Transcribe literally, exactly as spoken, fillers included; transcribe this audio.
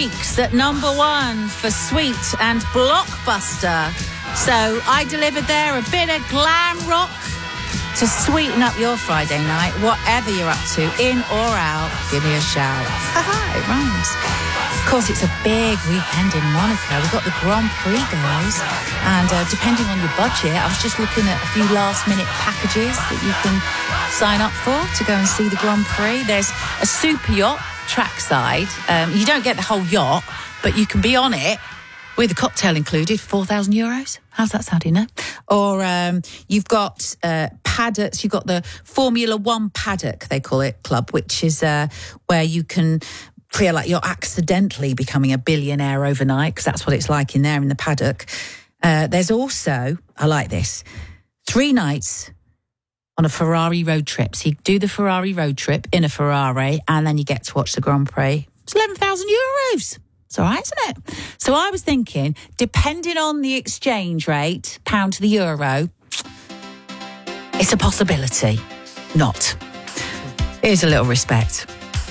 weeks at number one for Sweet and Blockbuster. So I delivered there a bit of glam rock to sweeten up your Friday night. Whatever you're up to, in or out, give me a shout. Haha, it rhymes. Of course, it's a big weekend in Monaco. We've got the Grand Prix, guys. And uh, depending on your budget, I was just looking at a few last-minute packages that you can sign up for to go and see the Grand Prix. There's a super yacht trackside. Um, you don't get the whole yacht, but you can be on it with a cocktail included, four thousand euros. How's that sounding, no? Or um, you've got uh, paddocks. You've got the Formula One paddock, they call it, club, which is uh, where you can feel like you're accidentally becoming a billionaire overnight, because that's what it's like in there in the paddock. Uh, there's also, I like this, three nights on a Ferrari road trip. So you do the Ferrari road trip in a Ferrari, and then you get to watch the Grand Prix. It's eleven thousand euros. It's all right, isn't it? So I was thinking, depending on the exchange rate, pound to the euro, it's a possibility. Not. Here's a little respect.